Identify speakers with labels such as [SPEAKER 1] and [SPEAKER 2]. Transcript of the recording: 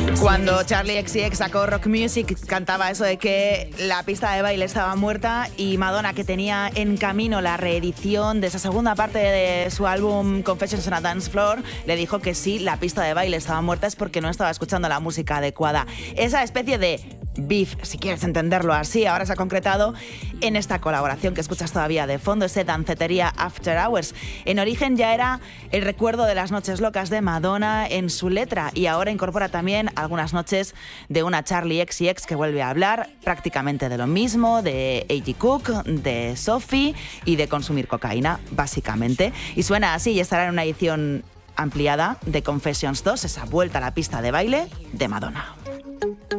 [SPEAKER 1] Cuando Charli XCX sacó Rock Music, cantaba eso de que la pista de baile estaba muerta, y Madonna, que tenía en camino la reedición de esa segunda parte de su álbum Confessions on a Dance Floor, le dijo que sí, la pista de baile estaba muerta es porque no estaba escuchando la música adecuada. Esa especie de beef, si quieres entenderlo así, ahora se ha concretado en esta colaboración que escuchas todavía de fondo, ese Dancetería After Hours. En origen ya era el recuerdo de las noches locas de Madonna en su letra, y ahora incorpora también algunas noches de una Charli XCX que vuelve a hablar prácticamente de lo mismo, de A.G. Cook, de Sophie y de consumir cocaína, básicamente. Y suena así, y estará en una edición ampliada de Confessions 2, esa vuelta a la pista de baile de Madonna.